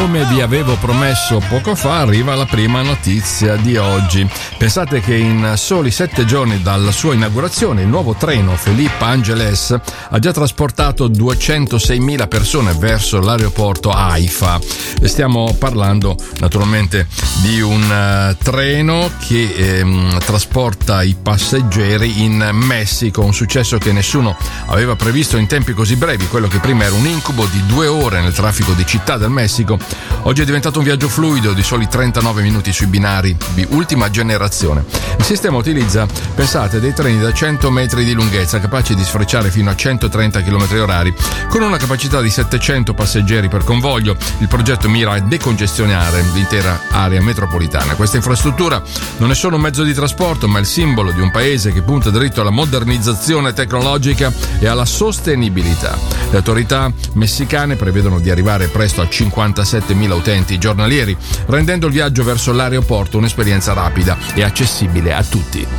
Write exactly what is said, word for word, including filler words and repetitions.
come vi avevo promesso poco fa, arriva la prima notizia di oggi. Pensate che in soli sette giorni dalla sua inaugurazione il nuovo treno Felipe Ángeles ha già trasportato duecentoseimila persone verso l'aeroporto Haifa. Stiamo parlando naturalmente di un uh, treno che ehm, trasporta i passeggeri in Messico, un successo che nessuno aveva previsto in tempi così brevi. Quello che prima era un incubo di due ore nel traffico di Città del Messico, oggi è diventato un viaggio fluido di soli trentanove minuti sui binari di ultima generazione. Il sistema utilizza, pensate, dei treni da cento metri di lunghezza capaci di sfrecciare fino a centotrenta chilometri orari con una capacità di settecento passeggeri per convoglio. Il progetto mira a decongestionare l'intera area metropolitana. Questa infrastruttura non è solo un mezzo di trasporto, ma è il simbolo di un paese che punta dritto alla modernizzazione tecnologica e alla sostenibilità. Le autorità messicane prevedono di arrivare presto a cinquantasettemila utenti giornalieri, rendendo il viaggio verso l'aeroporto un'esperienza rapida e accessibile a tutti.